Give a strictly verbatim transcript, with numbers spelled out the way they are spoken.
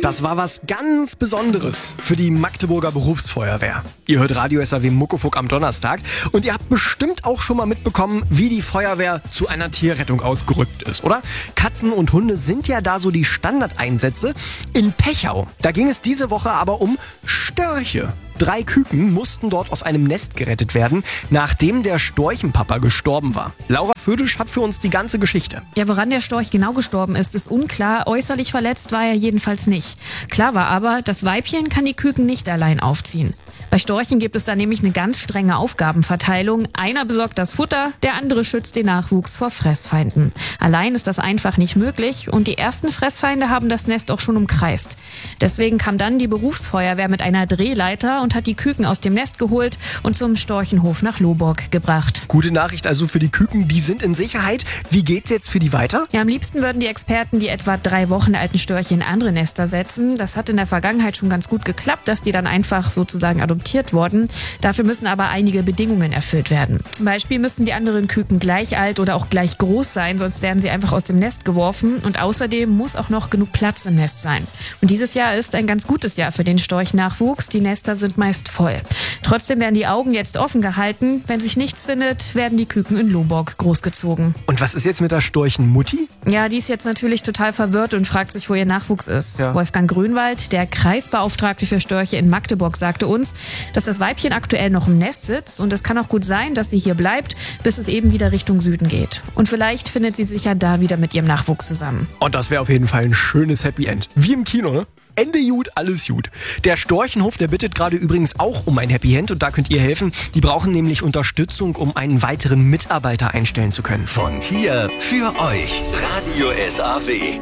Das war was ganz Besonderes für die Magdeburger Berufsfeuerwehr. Ihr hört Radio S A W Muckefuck am Donnerstag und ihr habt bestimmt auch schon mal mitbekommen, wie die Feuerwehr zu einer Tierrettung ausgerückt ist, oder? Katzen und Hunde sind ja da so die Standardeinsätze. In Pechau, da ging es diese Woche aber um Störche. Drei Küken mussten dort aus einem Nest gerettet werden, nachdem der Storchenpapa gestorben war. Laura Födisch hat für uns die ganze Geschichte. Ja, woran der Storch genau gestorben ist, ist unklar. Äußerlich verletzt war er jedenfalls nicht. Klar war aber, das Weibchen kann die Küken nicht allein aufziehen. Bei Storchen gibt es da nämlich eine ganz strenge Aufgabenverteilung. Einer besorgt das Futter, der andere schützt den Nachwuchs vor Fressfeinden. Allein ist das einfach nicht möglich und die ersten Fressfeinde haben das Nest auch schon umkreist. Deswegen kam dann die Berufsfeuerwehr mit einer Drehleiter und hat die Küken aus dem Nest geholt und zum Storchenhof nach Lohburg gebracht. Gute Nachricht also für die Küken, die sind in Sicherheit. Wie geht's jetzt für die weiter? Ja, am liebsten würden die Experten die etwa drei Wochen alten Störche in andere Nester setzen. Das hat in der Vergangenheit schon ganz gut geklappt, dass die dann einfach sozusagen adoptiert wurden. Dafür müssen aber einige Bedingungen erfüllt werden. Zum Beispiel müssen die anderen Küken gleich alt oder auch gleich groß sein, sonst werden sie einfach aus dem Nest geworfen. Und außerdem muss auch noch genug Platz im Nest sein. Und dieses Jahr ist ein ganz gutes Jahr für den Storchnachwuchs. Die Nester sind meist voll. Trotzdem werden die Augen jetzt offen gehalten. Wenn sich nichts findet, werden die Küken in Lohburg großgezogen. Und was ist jetzt mit der Storchenmutti? Ja, die ist jetzt natürlich total verwirrt und fragt sich, wo ihr Nachwuchs ist. Ja. Wolfgang Grönwald, der Kreisbeauftragte für Störche in Magdeburg, sagte uns, dass das Weibchen aktuell noch im Nest sitzt und es kann auch gut sein, dass sie hier bleibt, bis es eben wieder Richtung Süden geht. Und vielleicht findet sie sich ja da wieder mit ihrem Nachwuchs zusammen. Und das wäre auf jeden Fall ein schönes Happy End. Wie im Kino, ne? Ende gut, alles gut. Der Storchenhof, der bittet gerade übrigens auch um ein Happy End und da könnt ihr helfen. Die brauchen nämlich Unterstützung, um einen weiteren Mitarbeiter einstellen zu können. Von hier für euch, Radio S A W.